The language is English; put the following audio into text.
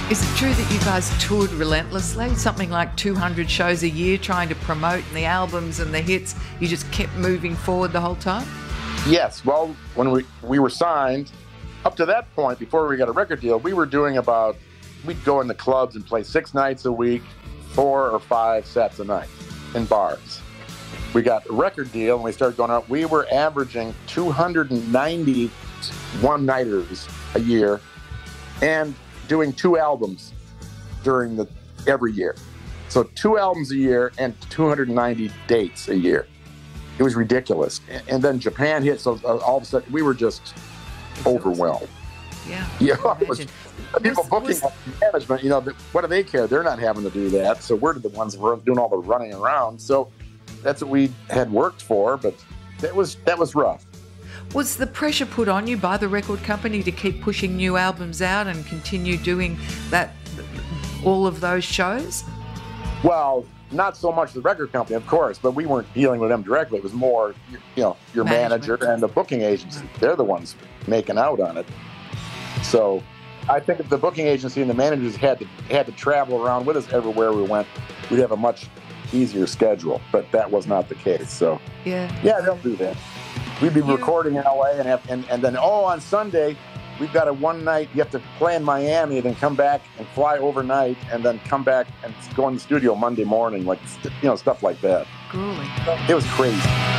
Is it true that you guys toured relentlessly, something like 200 shows a year trying to promote the albums and the hits? You just kept moving forward the whole time? Yes. Well, when we were signed, up to that point, before we got a record deal, we were doing we'd go in the clubs and play 6 nights a week, 4 or 5 sets a night in bars. We got a record deal and we started going out. We were averaging 290 one-nighters a year and doing 2 albums every year. So 2 albums a year and 290 dates a year. It was ridiculous. And then Japan hit, so all of a sudden we were just overwhelmed. Yeah. It was people booking management, what do they care? They're not having to do that. So we're the ones who are doing all the running around. So that's what we had worked for, but that was rough. Was the pressure put on you by the record company to keep pushing new albums out and continue doing all of those shows? Well, not so much the record company, of course, but we weren't dealing with them directly. It was more, your manager and the booking agency. They're the ones making out on it. So I think if the booking agency and the managers had to travel around with us everywhere we went, we'd have a much easier schedule. But that was not the case. So yeah, they'll do that. We'd be recording in LA and then on Sunday we've got a one night. You have to play in Miami, then come back and fly overnight, and then come back and go in the studio Monday morning, stuff like that. Grueling. It was crazy.